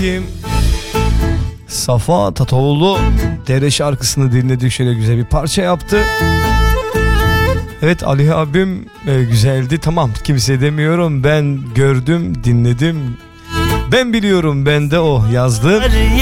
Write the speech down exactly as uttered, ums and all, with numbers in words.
Safa Tatoğlu Dere şarkısını dinledik, şöyle güzel bir parça yaptı. Evet Ali abim e, güzeldi, tamam kimse demiyorum, ben gördüm dinledim, ben biliyorum, ben de o yazdım.